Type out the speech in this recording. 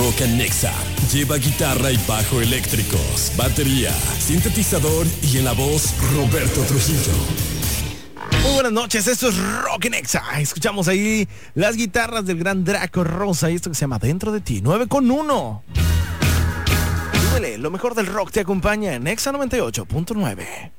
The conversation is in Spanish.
Rock en Nexa. Lleva guitarra y bajo eléctricos, batería, sintetizador y en la voz Roberto Trujillo. Muy buenas noches, esto es Rock en Exa. Escuchamos ahí las guitarras del gran Draco Rosa y esto que se llama Dentro de Ti, 9:1. Súbele, lo mejor del rock te acompaña en Exa 98.9.